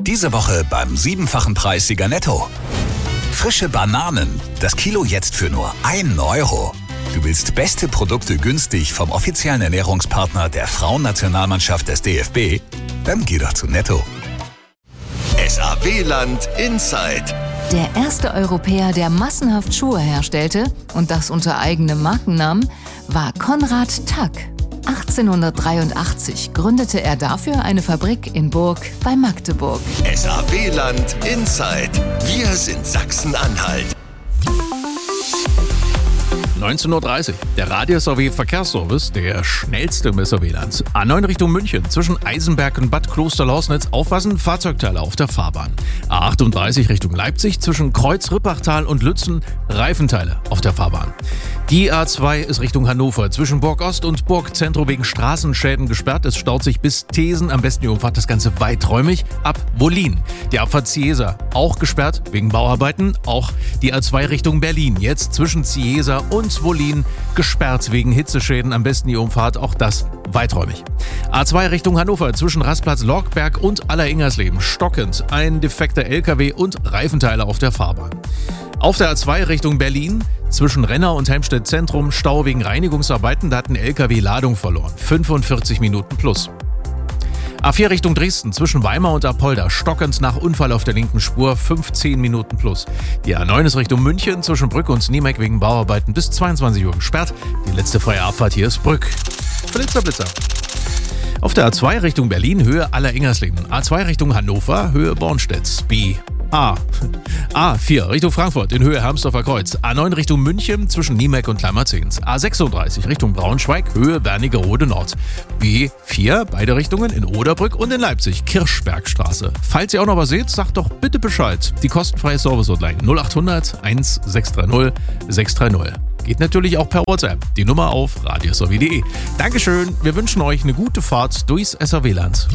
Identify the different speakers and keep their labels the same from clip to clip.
Speaker 1: Diese Woche beim 7-fachen Preissieger Netto. Frische Bananen, das Kilo jetzt für nur 1 Euro. Du willst beste Produkte günstig vom offiziellen Ernährungspartner der Frauennationalmannschaft des DFB? Dann geh doch zu Netto.
Speaker 2: SAW-Land Inside.
Speaker 3: Der erste Europäer, der massenhaft Schuhe herstellte, und das unter eigenem Markennamen, war Konrad Tack. 1883 gründete er dafür eine Fabrik in Burg bei Magdeburg.
Speaker 2: SAW-Land Inside. Wir sind Sachsen-Anhalt.
Speaker 4: 19.30 Uhr. Der Radio-SAW-Verkehrsservice, der schnellste im SAW-Land. A9 Richtung München, zwischen Eisenberg und Bad Klosterlausnitz. Aufpassen, Fahrzeugteile auf der Fahrbahn. A38 Richtung Leipzig, zwischen Kreuz-Rippachtal und Lützen. Reifenteile auf der Fahrbahn. Die A2 ist Richtung Hannover, zwischen Burg Ost und Burg Zentrum wegen Straßenschäden gesperrt. Es staut sich bis Thesen, am besten die Umfahrt das Ganze weiträumig ab Wollin. Die Abfahrt Ciesa auch gesperrt wegen Bauarbeiten. Auch die A2 Richtung Berlin, jetzt zwischen Ciesa und Wollin gesperrt wegen Hitzeschäden, am besten die Umfahrt, auch das weiträumig. A2 Richtung Hannover, zwischen Rastplatz Lorkberg und Alleringhersleben stockend, ein defekter LKW und Reifenteile auf der Fahrbahn. Auf der A2 Richtung Berlin, zwischen Renner und Helmstedt Zentrum, Stau wegen Reinigungsarbeiten, da hat ein LKW Ladung verloren. 45 Minuten plus. A4 Richtung Dresden, zwischen Weimar und Apolda, stockend nach Unfall auf der linken Spur, 15 Minuten plus. Die A9 ist Richtung München, zwischen Brück und Niemek wegen Bauarbeiten bis 22 Uhr gesperrt. Die letzte freie Abfahrt hier ist Brück. Blitzer, Blitzer. Auf der A2 Richtung Berlin, Höhe Alleringhersleben. A2 Richtung Hannover, Höhe Bornstedt. A4 Richtung Frankfurt in Höhe Hermsdorfer Kreuz. A9 Richtung München zwischen Niemek und Kleimerzens. A36 Richtung Braunschweig, Höhe Wernigerode Nord. B4 beide Richtungen in Oderbrück und in Leipzig, Kirschbergstraße. Falls ihr auch noch was seht, sagt doch bitte Bescheid. Die kostenfreie Service-Hotline 0800 1630 630. Geht natürlich auch per WhatsApp. Die Nummer auf radiosaw.de. Dankeschön, wir wünschen euch eine gute Fahrt durchs SAW-Land.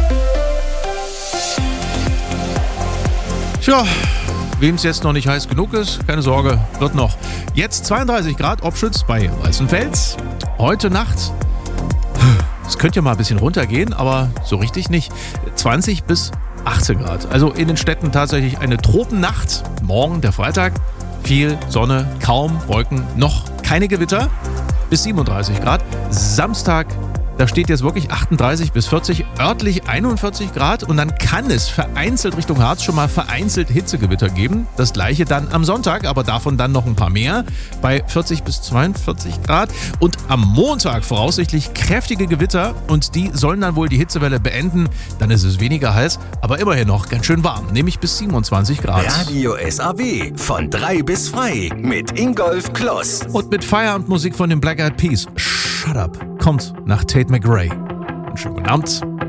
Speaker 4: Tja, wem es jetzt noch nicht heiß genug ist, keine Sorge, wird noch. Jetzt 32 Grad Obschütz bei Weißenfels. Heute Nacht, es könnte ja mal ein bisschen runtergehen, aber so richtig nicht. 20 bis 18 Grad. Also in den Städten tatsächlich eine Tropennacht. Morgen, der Freitag, viel Sonne, kaum Wolken, noch keine Gewitter. Bis 37 Grad. Samstag, da steht jetzt wirklich 38 bis 40, örtlich 41 Grad und dann kann es vereinzelt Richtung Harz schon mal vereinzelt Hitzegewitter geben. Das gleiche dann am Sonntag, aber davon dann noch ein paar mehr bei 40 bis 42 Grad. Und am Montag voraussichtlich kräftige Gewitter und die sollen dann wohl die Hitzewelle beenden. Dann ist es weniger heiß, aber immerhin noch ganz schön warm, nämlich bis 27 Grad.
Speaker 2: Radio SAW von 3 bis frei mit Ingolf Kloss.
Speaker 4: Und mit Feierabendmusik von den Black Eyed Peas. Shut Up kommt nach Tate McRae. Einen schönen guten Abend.